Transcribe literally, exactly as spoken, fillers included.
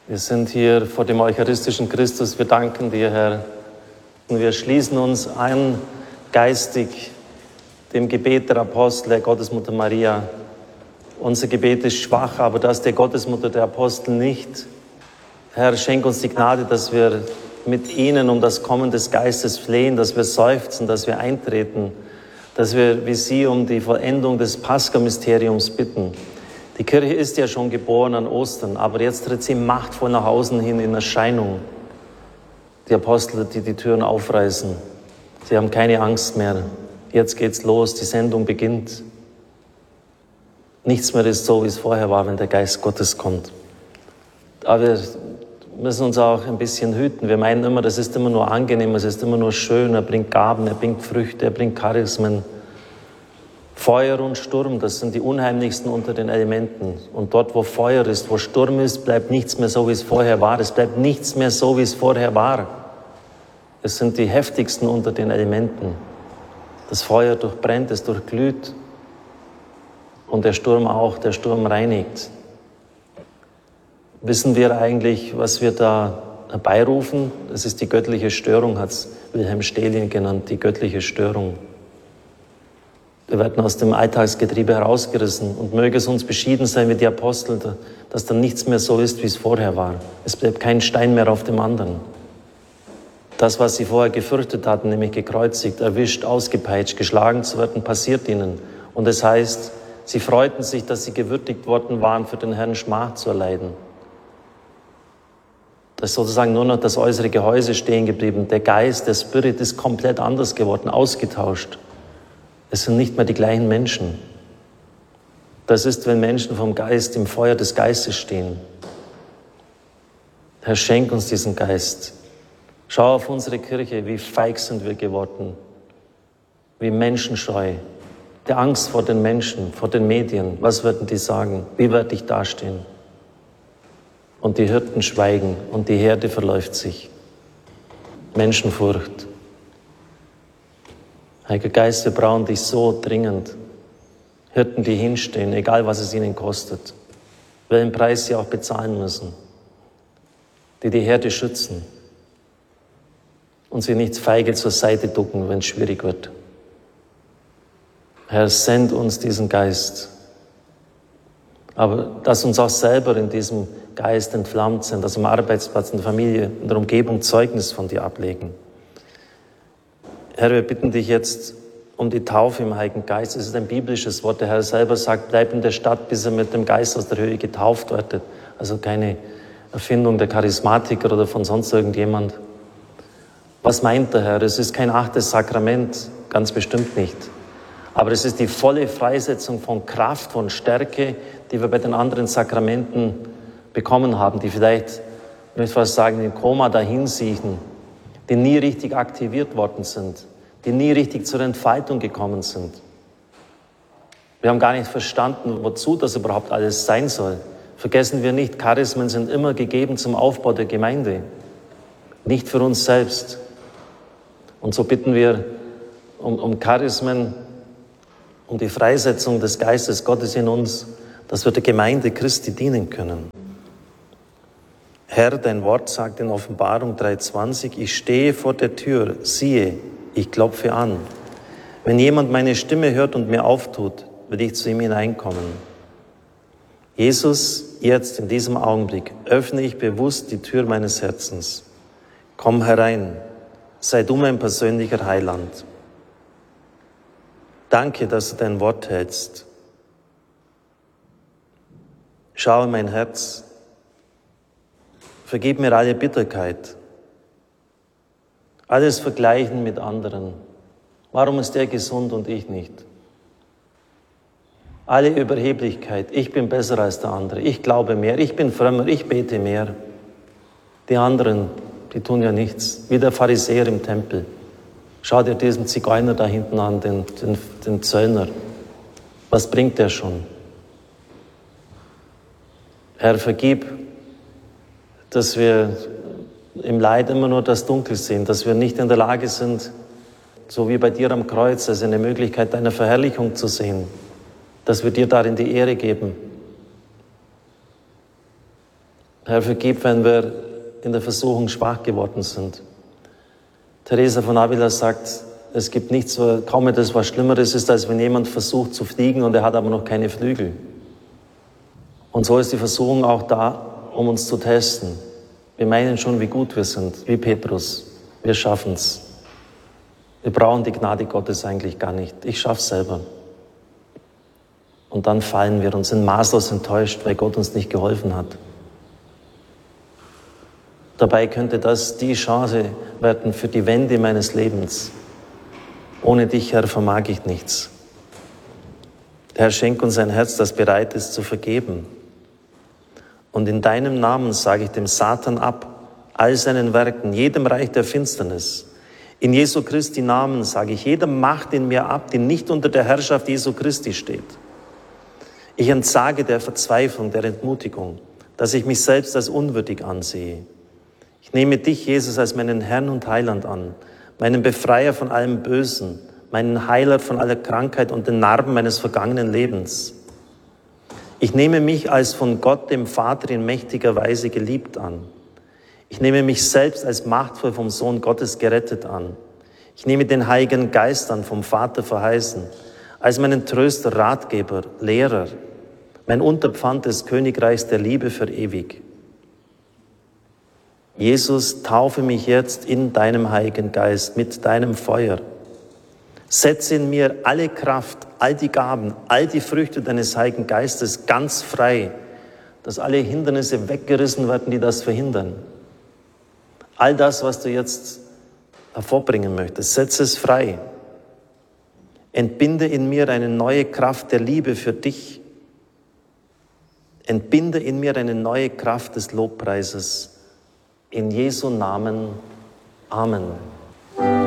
Wir sind hier vor dem eucharistischen Christus. Wir danken dir, Herr. Und wir schließen uns ein geistig dem Gebet der Apostel, der Gottesmutter Maria. Unser Gebet ist schwach, aber das der Gottesmutter der Apostel nicht. Herr, schenk uns die Gnade, dass wir mit ihnen um das Kommen des Geistes flehen, dass wir seufzen, dass wir eintreten, dass wir wie sie um die Vollendung des Pascha-Mysteriums bitten. Die Kirche ist ja schon geboren an Ostern, aber jetzt tritt sie machtvoll nach außen hin in Erscheinung. Die Apostel, die die Türen aufreißen, sie haben keine Angst mehr. Jetzt geht's los, die Sendung beginnt. Nichts mehr ist so, wie es vorher war, wenn der Geist Gottes kommt. Aber wir müssen uns auch ein bisschen hüten. Wir meinen immer, das ist immer nur angenehm, es ist immer nur schön, er bringt Gaben, er bringt Früchte, er bringt Charismen. Feuer und Sturm, das sind die unheimlichsten unter den Elementen. Und dort, wo Feuer ist, wo Sturm ist, bleibt nichts mehr so, wie es vorher war. Es bleibt nichts mehr so, wie es vorher war. Es sind die heftigsten unter den Elementen. Das Feuer durchbrennt, es durchglüht. Und der Sturm auch, der Sturm reinigt. Wissen wir eigentlich, was wir da herbeirufen? Das ist die göttliche Störung, hat es Wilhelm Stelin genannt, die göttliche Störung. Wir werden aus dem Alltagsgetriebe herausgerissen und möge es uns beschieden sein wie die Apostel, dass dann nichts mehr so ist, wie es vorher war. Es bleibt kein Stein mehr auf dem anderen. Das, was sie vorher gefürchtet hatten, nämlich gekreuzigt, erwischt, ausgepeitscht, geschlagen zu werden, passiert ihnen. Und es heißt, sie freuten sich, dass sie gewürdigt worden waren, für den Herrn Schmach zu erleiden. Da ist sozusagen nur noch das äußere Gehäuse stehen geblieben. Der Geist, der Spirit ist komplett anders geworden, ausgetauscht. Es sind nicht mehr die gleichen Menschen. Das ist, wenn Menschen vom Geist im Feuer des Geistes stehen. Herr, schenk uns diesen Geist. Schau auf unsere Kirche, wie feig sind wir geworden, wie menschenscheu, der Angst vor den Menschen, vor den Medien. Was werden die sagen? Wie werde ich dastehen? Und die Hirten schweigen und die Herde verläuft sich. Menschenfurcht. Heiliger Geist, wir brauchen dich so dringend. Hirten, die hinstehen, egal was es ihnen kostet, welchen Preis sie auch bezahlen müssen, die die Herde schützen und sie nicht feige zur Seite ducken, wenn es schwierig wird. Herr, send uns diesen Geist. Aber dass uns auch selber in diesem Geist entflammt sind, dass am Arbeitsplatz, in der Familie, in der Umgebung Zeugnis von dir ablegen. Herr, wir bitten dich jetzt um die Taufe im Heiligen Geist. Es ist ein biblisches Wort. Der Herr selber sagt, bleib in der Stadt, bis er mit dem Geist aus der Höhe getauft wird. Also keine Erfindung der Charismatiker oder von sonst irgendjemand. Was meint der Herr? Es ist kein achtes Sakrament, ganz bestimmt nicht. Aber es ist die volle Freisetzung von Kraft, von Stärke, die wir bei den anderen Sakramenten bekommen haben, die vielleicht, ich möchte fast sagen, im Koma dahinsiechen, die nie richtig aktiviert worden sind, die nie richtig zur Entfaltung gekommen sind. Wir haben gar nicht verstanden, wozu das überhaupt alles sein soll. Vergessen wir nicht, Charismen sind immer gegeben zum Aufbau der Gemeinde, nicht für uns selbst. Und so bitten wir um, um Charismen, um die Freisetzung des Geistes Gottes in uns, dass wir der Gemeinde Christi dienen können. Herr, dein Wort sagt in Offenbarung drei zwanzig, ich stehe vor der Tür, siehe, ich klopfe an. Wenn jemand meine Stimme hört und mir auftut, will ich zu ihm hineinkommen. Jesus, jetzt in diesem Augenblick öffne ich bewusst die Tür meines Herzens. Komm herein, sei du mein persönlicher Heiland. Danke, dass du dein Wort hältst. Schau in mein Herz. Vergib mir alle Bitterkeit, alles Vergleichen mit anderen. Warum ist der gesund und ich nicht? Alle Überheblichkeit, ich bin besser als der andere, ich glaube mehr, ich bin frömmer, ich bete mehr. Die anderen, die tun ja nichts, wie der Pharisäer im Tempel. Schau dir diesen Zigeuner da hinten an, den, den, den Zöllner. Was bringt der schon? Herr, vergib, dass wir im Leid immer nur das Dunkel sehen, dass wir nicht in der Lage sind, so wie bei dir am Kreuz, also eine Möglichkeit deiner Verherrlichung zu sehen, dass wir dir darin die Ehre geben. Herr, vergib, wenn wir in der Versuchung schwach geworden sind. Teresa von Avila sagt, es gibt nichts, kaum etwas, was Schlimmeres ist, als wenn jemand versucht zu fliegen und er hat aber noch keine Flügel. Und so ist die Versuchung auch da, um uns zu testen. Wir meinen schon, wie gut wir sind, wie Petrus. Wir schaffen es. Wir brauchen die Gnade Gottes eigentlich gar nicht. Ich schaff's selber. Und dann fallen wir und sind maßlos enttäuscht, weil Gott uns nicht geholfen hat. Dabei könnte das die Chance werden für die Wende meines Lebens. Ohne dich, Herr, vermag ich nichts. Herr, schenk uns ein Herz, das bereit ist zu vergeben. Und in deinem Namen sage ich dem Satan ab, all seinen Werken, jedem Reich der Finsternis. In Jesu Christi Namen sage ich jeder Macht in mir ab, die nicht unter der Herrschaft Jesu Christi steht. Ich entsage der Verzweiflung, der Entmutigung, dass ich mich selbst als unwürdig ansehe. Ich nehme dich, Jesus, als meinen Herrn und Heiland an, meinen Befreier von allem Bösen, meinen Heiler von aller Krankheit und den Narben meines vergangenen Lebens. Ich nehme mich als von Gott, dem Vater, in mächtiger Weise geliebt an. Ich nehme mich selbst als machtvoll vom Sohn Gottes gerettet an. Ich nehme den Heiligen Geist an, vom Vater verheißen, als meinen Tröster, Ratgeber, Lehrer, mein Unterpfand des Königreichs der Liebe für ewig. Jesus, taufe mich jetzt in deinem Heiligen Geist, mit deinem Feuer. Setze in mir alle Kraft, all die Gaben, all die Früchte deines Heiligen Geistes ganz frei, dass alle Hindernisse weggerissen werden, die das verhindern. All das, was du jetzt hervorbringen möchtest, setze es frei. Entbinde in mir eine neue Kraft der Liebe für dich. Entbinde in mir eine neue Kraft des Lobpreises. In Jesu Namen. Amen.